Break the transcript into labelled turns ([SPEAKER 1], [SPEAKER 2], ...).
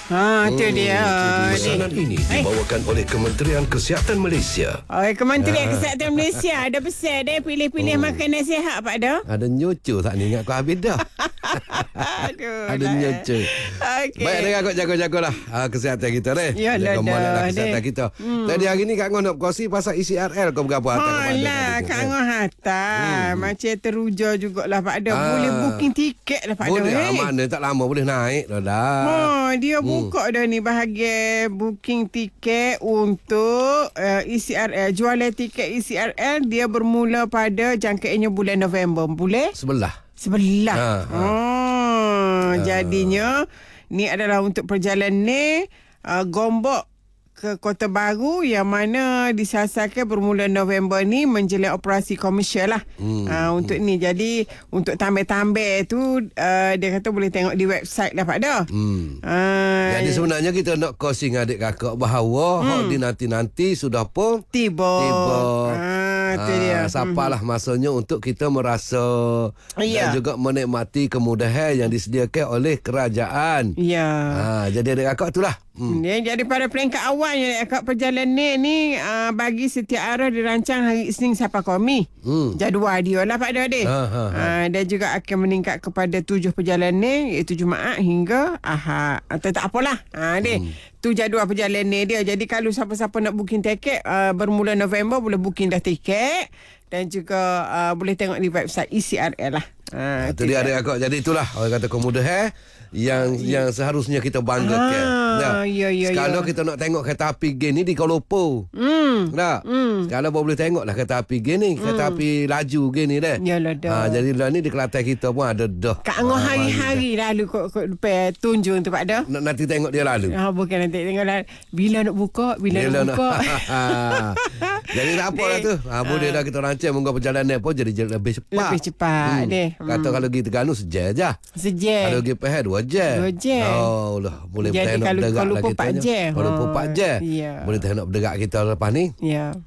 [SPEAKER 1] Tu dia.
[SPEAKER 2] Pesanan ini dibawakan oleh Kementerian Kesihatan Malaysia.
[SPEAKER 1] Kementerian Kesihatan Malaysia ada pesan dia pilih-pilih makanan sihat Pak dah.
[SPEAKER 3] Ada nyoco tak ni ingat kau habis dah.
[SPEAKER 1] Aduh.
[SPEAKER 3] Ada nyoco.
[SPEAKER 1] Okey.
[SPEAKER 3] Baik dengar kau jaga-jagalah kesihatan kita deh.
[SPEAKER 1] Yalah dah.
[SPEAKER 3] Kesihatan kita. Tadi hari ni Kak Ngah nak kongsi pasal ECRL kau berapa hantar
[SPEAKER 1] Alah, Kak Ngah hantar. Macam teruja jugalah Pak dah. Boleh booking tiket dah Pak dah.
[SPEAKER 3] Boleh mana tak lama boleh naik dah.
[SPEAKER 1] Dia buka dah ni bahagian booking tiket untuk ECRL. Jualan tiket ECRL dia bermula pada jangkaannya bulan November. Boleh? Sebelah. Jadinya ni adalah untuk perjalanan ni Gombak ke Kota Baru yang mana disasarkan bermula November ni menjelang operasi komersial lah. Untuk ni. Jadi untuk tambah-tambah tu dia kata boleh tengok di website lah Pak dah.
[SPEAKER 3] Jadi sebenarnya kita nak kongsi dengan adik kakak bahawa hak di nanti-nanti sudah pun
[SPEAKER 1] tiba.
[SPEAKER 3] Sapalah masanya untuk kita merasa dan juga menikmati kemudahan yang disediakan oleh kerajaan. Jadi adik kakak itulah.
[SPEAKER 1] Jadi pada peringkat awal kat perjalanan ni bagi setiap arah dirancang hari Isnin sampai Khamis. Jadual dia lah Pak Dodi. Dan juga akan meningkat kepada 7 perjalanan iaitu Jumaat hingga Ahad. Atau tak apalah. Tu jadual perjalanan dia. Jadi kalau siapa-siapa nak booking tiket bermula November boleh booking dah tiket dan juga boleh tengok di website ECRL lah.
[SPEAKER 3] Itu dia adik kakak. Jadi itulah orang kata kemudahan yang seharusnya kita banggakan. Sekarang kita nak tengok kereta api gen ni di Kuala Lumpur. Sekarang boleh tengoklah kereta api gen ni, kereta api laju gen ni dah.
[SPEAKER 1] Yalah dah.
[SPEAKER 3] Jadi lah ni di Kelantan kita pun ada dah.
[SPEAKER 1] Kak Ngah hari-hari lalu kok depan tunjuk tu Pak dah.
[SPEAKER 3] Nanti tengok dia lalu.
[SPEAKER 1] Bukan nanti tengok lah. Bila nak buka, bila nak buka.
[SPEAKER 3] Jadi tak apalah tu. Boleh dah kita rancang moga perjalanan pun jadi lebih cepat.
[SPEAKER 1] Lebih cepat deh.
[SPEAKER 3] Kata kalau pergi Terengganu sejam je. Kalau pergi Pahang 2 jam.
[SPEAKER 1] 2 jam.
[SPEAKER 3] Lah boleh
[SPEAKER 1] jadi
[SPEAKER 3] bertengok berderak lah
[SPEAKER 1] kalau 4 jam.
[SPEAKER 3] Kalau 4 jam.
[SPEAKER 1] Ya.
[SPEAKER 3] Boleh tengok berderak kita lepas ni.
[SPEAKER 1] Ya.